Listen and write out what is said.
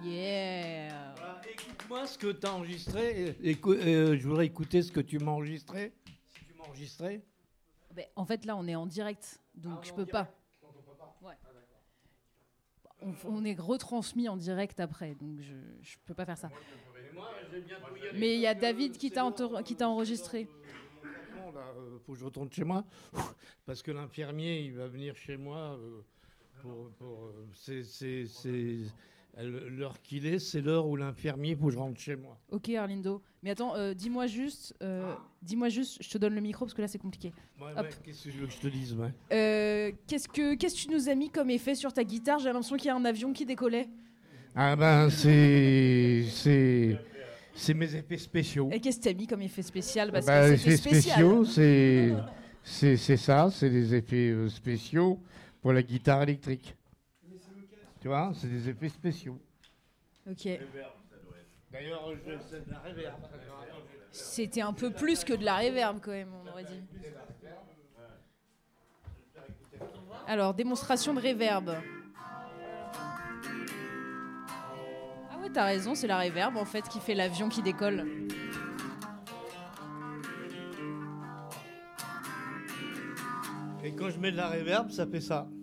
Yeah. Voilà, écoute-moi ce que tu as enregistré. Je voudrais écouter ce que tu m'as enregistré. Si tu m'as enregistré. Ben, en fait, là, on est en direct, donc je peux pas. Ouais. On est retransmis en direct après, donc je peux pas faire ça. Mais il y a David qui t'a enregistré. Faut que je retourne chez moi parce que l'infirmier il va venir chez moi l'heure qu'il est, c'est l'heure où l'infirmier faut que je rentre chez moi. Ok Arlindo, mais attends, dis-moi juste, je te donne le micro parce que là c'est compliqué. Ouais, qu'est-ce que tu veux que je te dise, ouais. Qu'est-ce que tu nous as mis comme effet sur ta guitare? J'ai l'impression qu'il y a un avion qui décollait. Ah ben c'est mes effets spéciaux. Et qu'est-ce que t'as mis comme effet spécial? Parce bah, que c'était spécial. C'est ça, c'est des effets spéciaux pour la guitare électrique. Tu vois, c'est des effets spéciaux. Ok. D'ailleurs, c'est de la reverb. C'était un peu plus que de la reverb quand même, on aurait dit. Alors, démonstration de reverb. Ah ouais, t'as raison, c'est la reverb en fait qui fait l'avion qui décolle. Et quand je mets de la reverb, ça fait ça.